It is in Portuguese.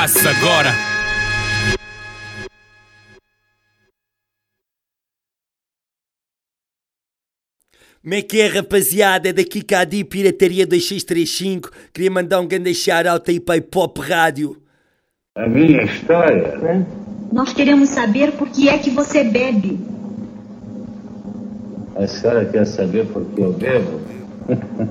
passa agora. Como é que é, rapaziada? É daqui Cadi, Pirataria 2635. Queria mandar um grande shout-out aí para a Hip-Hop Rádio. A minha história, né? Nós queremos saber por que é que você bebe. A senhora quer saber por que eu bebo?